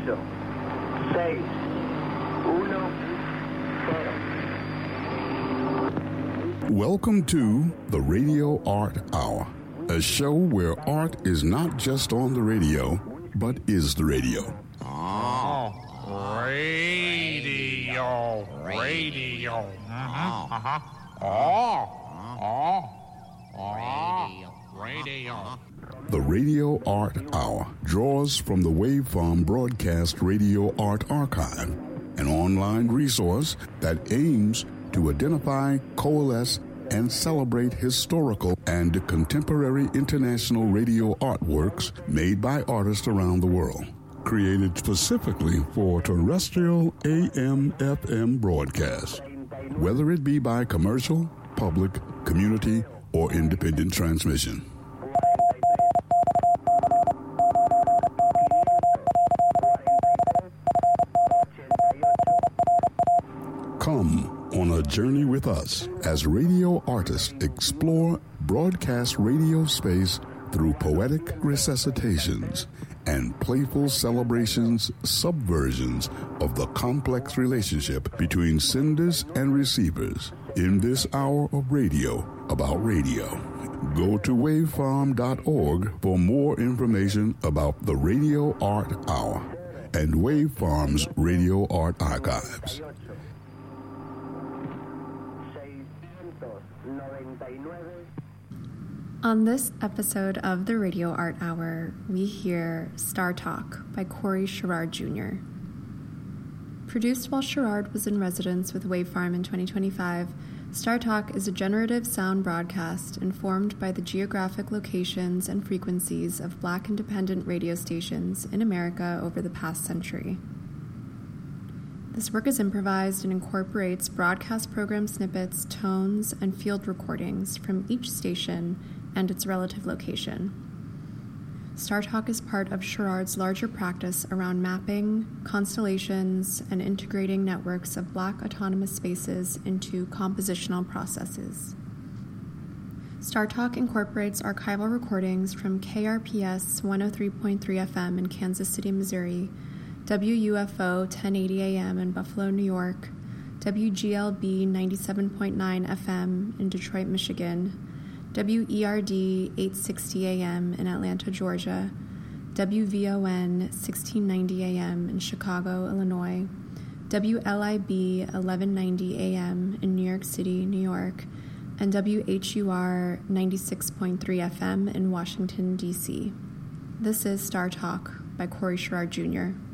Welcome to the Radio Art Hour, a show where art is not just on the radio, but is the radio. Radio. Radio. The Radio Art Hour draws from the Waveform Broadcast Radio Art Archive, an online resource that aims to identify, coalesce, and celebrate historical and contemporary international radio artworks made by artists around the world. Created specifically for terrestrial AM/FM broadcasts, whether it be by commercial, public, community, or independent transmission. Come on a journey with us as radio artists explore broadcast radio space through poetic resuscitations and playful celebrations, subversions of the complex relationship between senders and receivers in this hour of radio about radio. Go to wavefarm.org for more information about the Radio Art Hour and Wavefarm's Radio Art Archives. On this episode of the Radio Art Hour, we hear Star Talk by Corey Sherrard Jr. Produced while Sherrard was in residence with Wavefarm in 2025, Star Talk is a generative sound broadcast informed by the geographic locations and frequencies of Black independent radio stations in America over the past century. This work is improvised and incorporates broadcast program snippets, tones, and field recordings from each station and its relative location. Star Talk is part of Sherrard's larger practice around mapping, constellations, and integrating networks of Black autonomous spaces into compositional processes. Star Talk incorporates archival recordings from KRPS 103.3 FM in Kansas City, Missouri, WUFO 1080 AM in Buffalo, New York, WGLB 97.9 FM in Detroit, Michigan, WERD 860 AM in Atlanta, Georgia, WVON 1690 AM in Chicago, Illinois, WLIB 1190 AM in New York City, New York, and WHUR 96.3 FM in Washington, D.C. This is Star Talk by Corey Sherrard Jr.